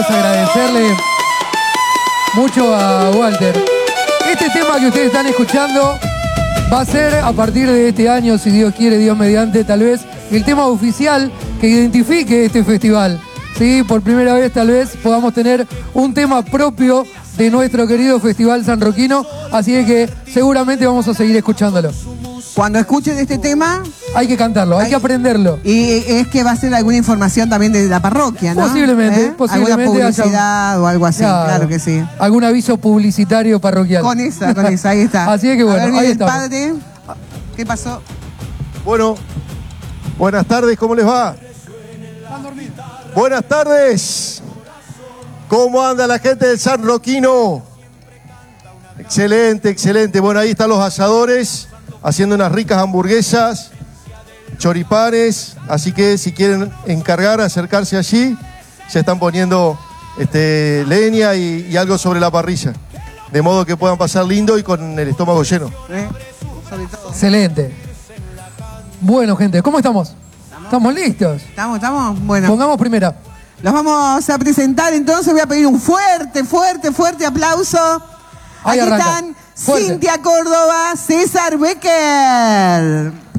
queremos agradecerle mucho a Walter. Este tema que ustedes están escuchando va a ser a partir de este año, si Dios quiere, Dios mediante, tal vez el tema oficial que identifique este festival. Sí, por primera vez tal vez podamos tener un tema propio de nuestro querido Festival Sanroquino, así que seguramente vamos a seguir escuchándolo. Cuando escuchen este tema... Hay que cantarlo, hay que aprenderlo. Y es que va a ser alguna información también de la parroquia, ¿no? Posiblemente, posiblemente. Alguna publicidad o algo así, claro que sí. Algún aviso publicitario parroquial. Con esa, ahí está. Así que bueno, ahí está. Padre, ¿qué pasó? Bueno, buenas tardes, ¿cómo les va? Buenas tardes. ¿Cómo anda la gente del Sanroquino? Excelente, excelente. Bueno, ahí están los asadores haciendo unas ricas hamburguesas, choripanes, así que si quieren encargar, acercarse allí, se están poniendo leña y algo sobre la parrilla, de modo que puedan pasar lindo y con el estómago lleno. Excelente. Bueno, gente, ¿cómo estamos? ¿Estamos listos? Estamos, bueno. Pongamos primera. Los vamos a presentar, entonces voy a pedir un fuerte aplauso. Ahí Aquí arranca. están Fuerte. Cintia Córdoba, César Becker.